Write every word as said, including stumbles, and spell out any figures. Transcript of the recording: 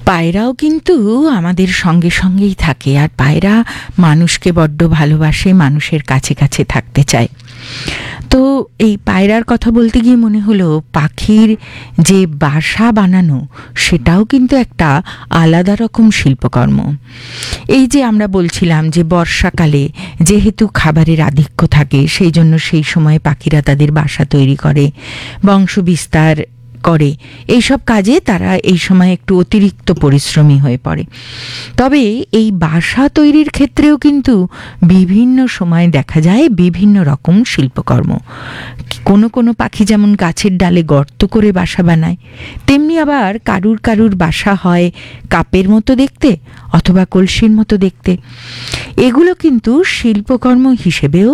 পায়রাও কিন্তু আমাদের সঙ্গে সঙ্গেই থাকে, আর পায়রা মানুষকে বড্ড ভালোবাসে, মানুষের কাছে কাছে থাকতে চায়। তো এই পায়রার কথা বলতে গিয়ে মনে হলো, পাখির যে বাসা বানানো সেটাও কিন্তু একটা আলাদা রকম শিল্পকর্ম। এই যে আমরা বলছিলাম যে বর্ষাকালে যেহেতু খাবারের আধিক্য থাকে, সেই জন্য সেই সময় পাখিরা তাদের বাসা তৈরি করে, বংশ বিস্তার করে, এইসব কাজে তারা এই সময় একটু অতিরিক্ত পরিশ্রমী হয়ে পড়ে। তবে এই বাসা তৈরির ক্ষেত্রেও কিন্তু বিভিন্ন সময় দেখা যায় বিভিন্ন রকম শিল্পকর্ম। কোনো কোনো পাখি যেমন গাছের ডালে গর্ত করে বাসা বানায়, তেমনি আবার কারুর কারুর বাসা হয় কাপের মতো দেখতে অথবা কলসির মতো দেখতে। এগুলো কিন্তু শিল্পকর্ম হিসেবেও